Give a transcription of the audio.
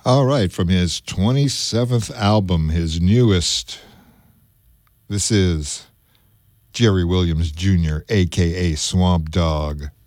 All right, from his 27th album, his newest, this is Jerry Williams Jr., a.k.a. Swamp Dogg.